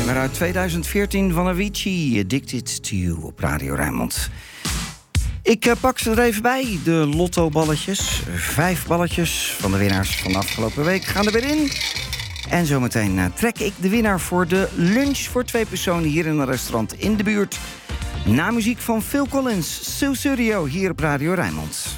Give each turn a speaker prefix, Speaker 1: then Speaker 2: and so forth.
Speaker 1: nummer uit 2014 van Avicii, Addicted to You op Radio Rijnmond. Ik pak ze er even bij, de lottoballetjes. 5 balletjes van de winnaars van de afgelopen week gaan er weer in. En zometeen trek ik de winnaar voor de lunch voor 2 personen hier in een restaurant in de buurt. Na muziek van Phil Collins, Sussudio hier op Radio Rijnmond.